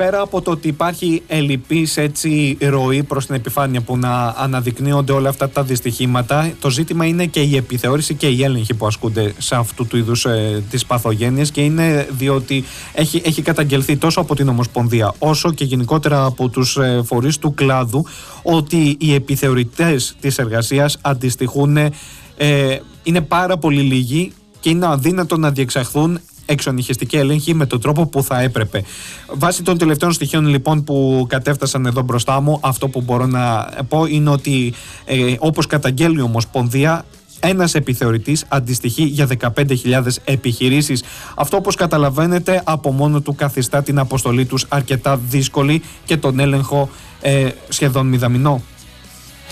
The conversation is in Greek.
πέρα από το ότι υπάρχει ελλειπής ροή προς την επιφάνεια που να αναδεικνύονται όλα αυτά τα δυστυχήματα, το ζήτημα είναι και η επιθεώρηση και οι έλεγχοι που ασκούνται σε αυτού του είδους τις παθογένειες, και είναι διότι έχει καταγγελθεί τόσο από την Ομοσπονδία όσο και γενικότερα από τους φορείς του κλάδου ότι οι επιθεωρητές της εργασίας αντιστοιχούν, είναι πάρα πολύ λίγοι και είναι αδύνατο να διεξαχθούν εξονυχιστική έλεγχη με τον τρόπο που θα έπρεπε. Βάσει των τελευταίων στοιχείων λοιπόν που κατέφτασαν εδώ μπροστά μου, αυτό που μπορώ να πω είναι ότι όπως καταγγέλει η Ομοσπονδία, ένας επιθεωρητής αντιστοιχεί για 15.000 επιχειρήσεις. Αυτό, όπως καταλαβαίνετε, από μόνο του καθιστά την αποστολή τους αρκετά δύσκολη και τον έλεγχο σχεδόν μηδαμινό.